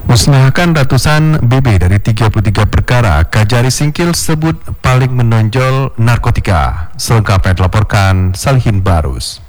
Musnahkan ratusan BB dari 33 perkara, Kajari Singkil sebut paling menonjol narkotika. Selengkapnya dilaporkan Salihin Barus.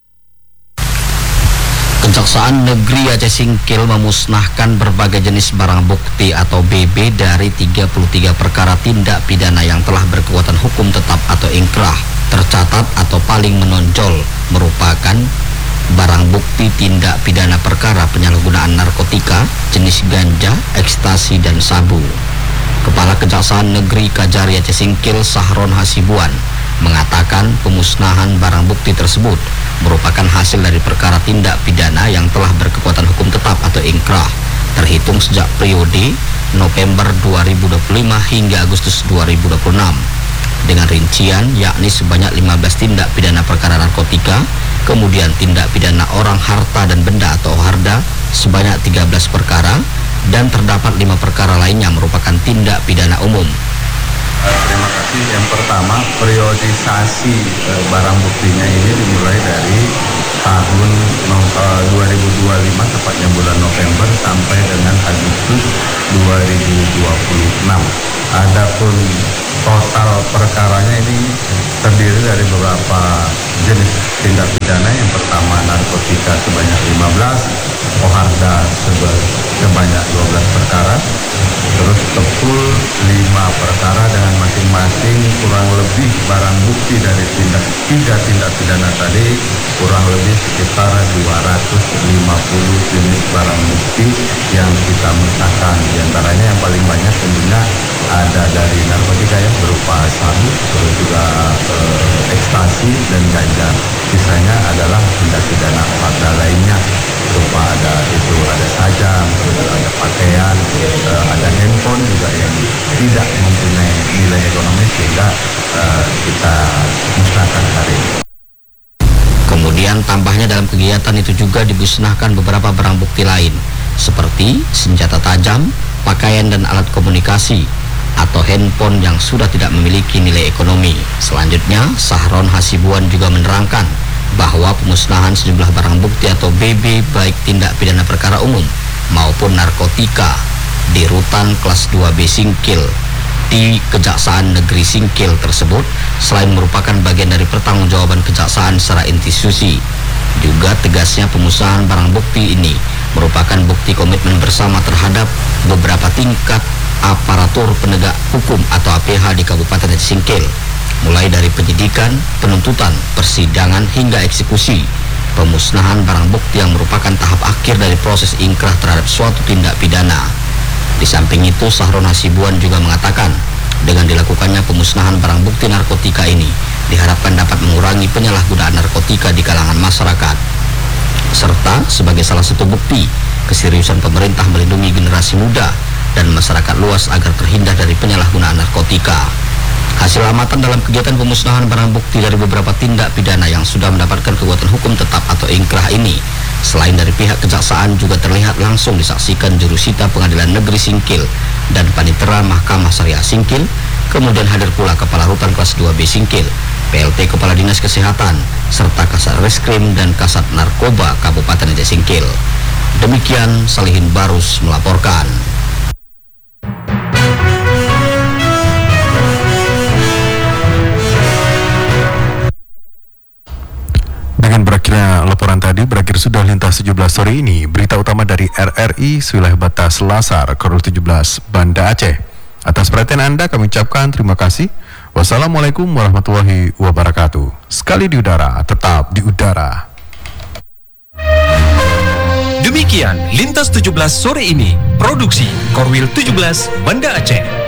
Kejaksaan Negeri Aceh Singkil memusnahkan berbagai jenis barang bukti atau BB dari 33 perkara tindak pidana yang telah berkekuatan hukum tetap atau ingkrah. Tercatat atau paling menonjol merupakan barang bukti tindak pidana perkara penyalahgunaan narkotika jenis ganja, ekstasi, dan sabu. Kepala Kejaksaan Negeri Kajari Aceh Singkil Sahron Hasibuan mengatakan pemusnahan barang bukti tersebut merupakan hasil dari perkara tindak pidana yang telah berkekuatan hukum tetap atau ingkrah terhitung sejak periode November 2025 hingga Agustus 2026 dengan rincian yakni sebanyak 15 tindak pidana perkara narkotika, kemudian tindak pidana orang, harta, dan benda atau harda sebanyak 13 perkara, dan terdapat 5 perkara lainnya merupakan tindak pidana umum. Terima kasih. Yang pertama, periodisasi barang buktinya ini dimulai dari tahun 2025, tepatnya bulan November sampai dengan Agustus 2026. Adapun total perkaranya ini terdiri dari beberapa jenis tindak pidana. Yang pertama, narkotika sebanyak 15, oharda sebanyak 12 perkara, terus kepul 5 perkara dengan masing-masing kurang lebih barang bukti dari tiga tindak pidana tadi kurang lebih sekitar 250 jenis barang bukti yang kita musnahkan. Di antaranya yang paling banyak tentunya ada dari narkotika yang berupa sabu, terus juga ekstasi dan ganja. Sisanya adalah tindak pidana oharda lainnya, berupa ada sajam, terus ada pakaian, ada handphone juga yang tidak mempunyai nilai ekonomis sehingga kita musnahkan hari ini. Kemudian tambahnya dalam kegiatan itu juga dimusnahkan beberapa barang bukti lain seperti senjata tajam, pakaian dan alat komunikasi, atau handphone yang sudah tidak memiliki nilai ekonomi. Selanjutnya, Sahron Hasibuan juga menerangkan bahwa pemusnahan sejumlah barang bukti atau BB baik tindak pidana perkara umum maupun narkotika di rutan kelas 2B Singkil di Kejaksaan Negeri Singkil tersebut selain merupakan bagian dari pertanggungjawaban kejaksaan secara institusi, juga tegasnya pemusnahan barang bukti ini merupakan bukti komitmen bersama terhadap beberapa tingkat aparatur penegak hukum atau APH di Kabupaten Aceh Singkil, mulai dari penyidikan, penuntutan, persidangan hingga eksekusi. Pemusnahan barang bukti yang merupakan tahap akhir dari proses ingkrah terhadap suatu tindak pidana. Di samping itu, Sahron Hasibuan juga mengatakan dengan dilakukannya pemusnahan barang bukti narkotika ini diharapkan dapat mengurangi penyalahgunaan narkotika di kalangan masyarakat, serta sebagai salah satu bukti keseriusan pemerintah melindungi generasi muda dan masyarakat luas agar terhindar dari penyalahgunaan narkotika. Hasil amatan dalam kegiatan pemusnahan barang bukti dari beberapa tindak pidana yang sudah mendapatkan kekuatan hukum tetap atau ingkrah ini, selain dari pihak kejaksaan juga terlihat langsung disaksikan jurusita Pengadilan Negeri Singkil dan Panitera Mahkamah Syariah Singkil, kemudian hadir pula Kepala Rutan Kelas 2B Singkil, PLT Kepala Dinas Kesehatan, serta Kasat Reskrim dan Kasat Narkoba Kabupaten Aceh Singkil. Demikian Salihin Barus melaporkan. Dengan berakhirnya laporan tadi, berakhir sudah lintas 17 sore ini. Berita utama dari RRI wilayah batas Lasar, Korul 17, Banda Aceh. Atas perhatian Anda kami ucapkan terima kasih. Wassalamualaikum warahmatullahi wabarakatuh. Sekali di udara, tetap di udara. Demikian lintas 17 sore ini. Produksi Korwil 17 Banda Aceh.